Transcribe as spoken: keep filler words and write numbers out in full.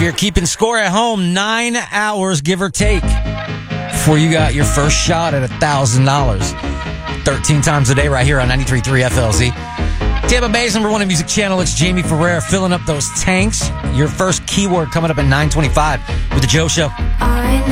you're keeping score at home, nine hours, give or take, before you got your first shot at one thousand dollars. thirteen times a day right here on ninety-three point three F L Z. Tampa Bay's number one music channel. It's Jamie Ferrer filling up those tanks. Your first keyword coming up at nine twenty-five with The Joe Show. I